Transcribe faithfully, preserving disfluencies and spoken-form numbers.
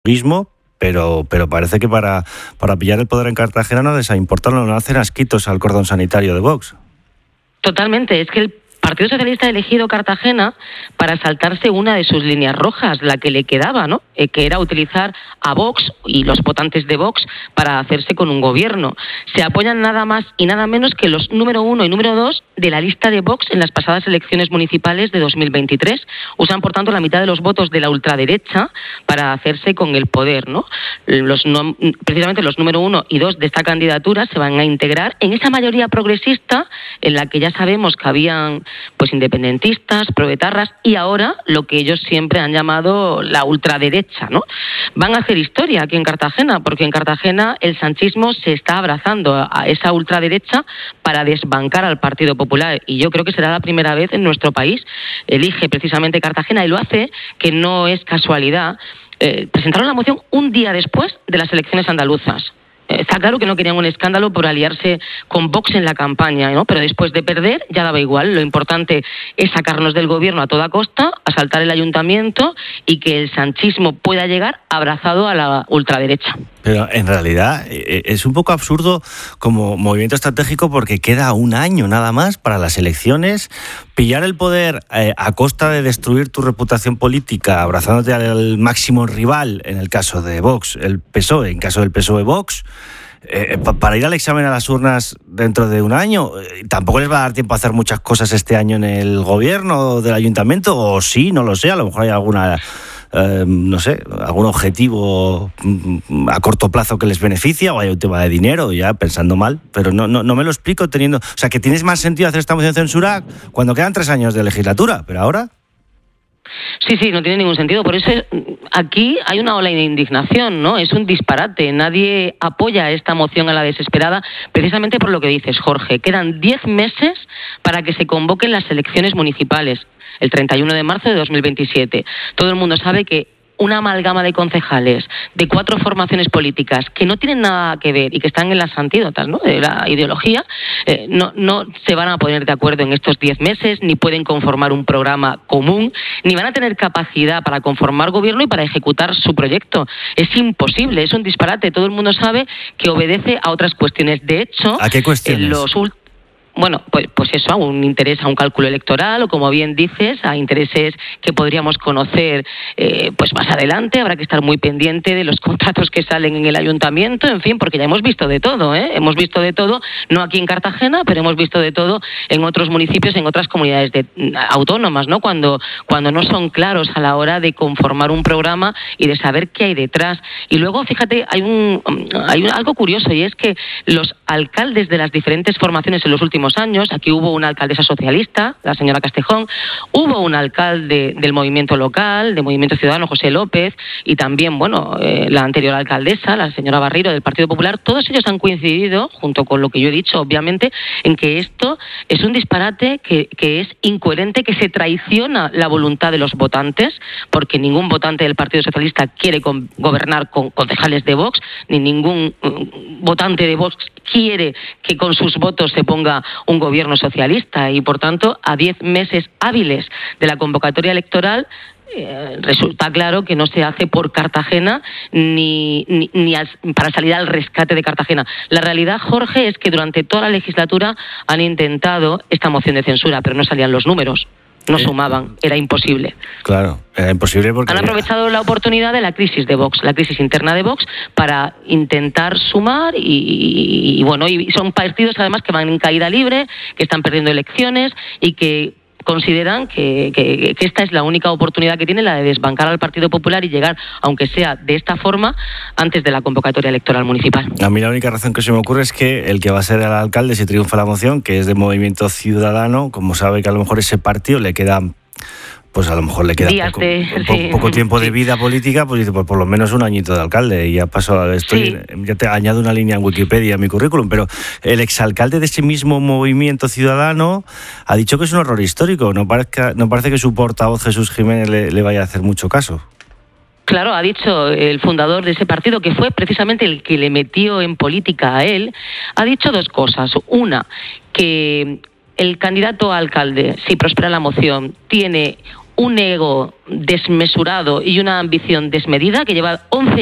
Pero, pero parece que para, para pillar el poder en Cartagena no les importa, no hacen asquitos al cordón sanitario de Vox. Totalmente, es que el Partido Socialista ha elegido Cartagena para saltarse una de sus líneas rojas, la que le quedaba, ¿no? Eh, que era utilizar a Vox y los votantes de Vox para hacerse con un gobierno. Se apoyan nada más y nada menos que los número uno y número dos de la lista de Vox en las pasadas elecciones municipales de dos mil veintitrés. Usan, por tanto, la mitad de los votos de la ultraderecha para hacerse con el poder, ¿no? Los no, precisamente los número uno y dos de esta candidatura se van a integrar en esa mayoría progresista en la que ya sabemos que habían pues independentistas, proetarras y ahora lo que ellos siempre han llamado la ultraderecha, ¿no? Van a hacer historia aquí en Cartagena, porque en Cartagena el sanchismo se está abrazando a esa ultraderecha para desbancar al Partido Popular y yo creo que será la primera vez en nuestro país. Elige precisamente Cartagena y lo hace, que no es casualidad. Eh, presentaron la moción un día después de las elecciones andaluzas. Está claro que no querían un escándalo por aliarse con Vox en la campaña, ¿no? Pero después de perder ya daba igual. Lo importante es sacarnos del gobierno a toda costa, asaltar el ayuntamiento y que el sanchismo pueda llegar abrazado a la ultraderecha. Pero en realidad es un poco absurdo como movimiento estratégico porque queda un año nada más para las elecciones. Pillar el poder eh, a costa de destruir tu reputación política, abrazándote al máximo rival, en el caso de Vox, el P S O E, en caso del P S O E Vox, eh, pa- para ir al examen a las urnas dentro de un año. Eh, tampoco les va a dar tiempo a hacer muchas cosas este año en el gobierno del ayuntamiento, o sí, no lo sé, a lo mejor hay alguna... Eh, no sé, algún objetivo a corto plazo que les beneficia, o hay un tema de dinero, ya pensando mal, pero no, no, no me lo explico teniendo... O sea, que tienes más sentido hacer esta moción de censura cuando quedan tres años de legislatura, pero ahora... Sí, sí, no tiene ningún sentido. Por eso aquí hay una ola de indignación, ¿no? Es un disparate. Nadie apoya esta moción a la desesperada, precisamente por lo que dices, Jorge. Quedan diez meses para que se convoquen las elecciones municipales, el treinta y uno de marzo de dos mil veintisiete. Todo el mundo sabe que una amalgama de concejales de cuatro formaciones políticas que no tienen nada que ver y que están en las antídotas, ¿no?, de la ideología, eh, no, no se van a poner de acuerdo en estos diez meses, ni pueden conformar un programa común, ni van a tener capacidad para conformar gobierno y para ejecutar su proyecto. Es imposible, es un disparate. Todo el mundo sabe que obedece a otras cuestiones. De hecho, ¿a qué cuestiones? los últimos... Bueno, pues, pues eso, a un interés, a un cálculo electoral, o como bien dices, a intereses que podríamos conocer eh, pues más adelante. Habrá que estar muy pendiente de los contratos que salen en el ayuntamiento, en fin, porque ya hemos visto de todo, ¿eh? Hemos visto de todo, no aquí en Cartagena, pero hemos visto de todo en otros municipios, en otras comunidades de, autónomas, ¿no? Cuando, cuando no son claros a la hora de conformar un programa y de saber qué hay detrás. Y luego, fíjate, hay, un, hay un, algo curioso, y es que los alcaldes de las diferentes formaciones en los últimos años, aquí hubo una alcaldesa socialista, la señora Castejón, hubo un alcalde del movimiento local, del Movimiento Ciudadano, José López, y también, bueno, eh, la anterior alcaldesa, la señora Barriro, del Partido Popular. Todos ellos han coincidido, junto con lo que yo he dicho, obviamente, en que esto es un disparate, que, que es incoherente, que se traiciona la voluntad de los votantes, porque ningún votante del Partido Socialista quiere con, gobernar con concejales de Vox, ni ningún um, votante de Vox quiere que con sus votos se ponga un gobierno socialista, y por tanto a diez meses hábiles de la convocatoria electoral eh, resulta claro que no se hace por Cartagena ni, ni, ni al, para salir al rescate de Cartagena. La realidad, Jorge, es que durante toda la legislatura han intentado esta moción de censura, pero no salían los números. No eh, sumaban, era imposible. Claro, era imposible porque... Han aprovechado la oportunidad de la crisis de Vox, la crisis interna de Vox, para intentar sumar y, y, y bueno, y son partidos además que van en caída libre, que están perdiendo elecciones y que consideran que, que, que esta es la única oportunidad que tiene, la de desbancar al Partido Popular y llegar, aunque sea de esta forma, antes de la convocatoria electoral municipal. A mí la única razón que se me ocurre es que el que va a ser el alcalde, si triunfa la moción, que es de Movimiento Ciudadano, como sabe que a lo mejor ese partido le queda... pues a lo mejor le queda poco, de, po, sí. poco tiempo de vida política, pues dice, pues por lo menos un añito de alcalde, y ya pasó, estoy, sí. ya te añado una línea en Wikipedia a mi currículum, pero el exalcalde de ese mismo Movimiento Ciudadano ha dicho que es un horror histórico. No, parezca, no parece que su portavoz Jesús Jiménez le, le vaya a hacer mucho caso. Claro, ha dicho el fundador de ese partido, que fue precisamente el que le metió en política a él, ha dicho dos cosas. Una, que el candidato a alcalde, si prospera la moción, tiene un ego desmesurado y una ambición desmedida que lleva once